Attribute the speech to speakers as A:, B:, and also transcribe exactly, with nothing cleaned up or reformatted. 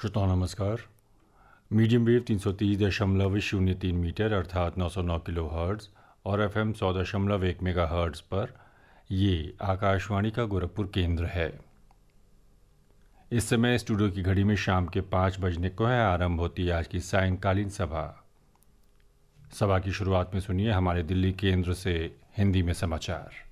A: श्रोताओं नमस्कार। Medium wave तीन सौ तीस दशमलव शून्य तीन मीटर अर्थात नौ सौ नौ किलो हर्ट्ज़ और एफ एम सौ दशमलव एक मेगा हर्ट्ज़ पर ये आकाशवाणी का गोरखपुर केंद्र है। इस समय स्टूडियो की घड़ी में शाम के पाँच बजने को है। आरंभ होती है आज की सायंकालीन सभा। सभा की शुरुआत में सुनिए हमारे दिल्ली केंद्र से हिंदी में समाचार।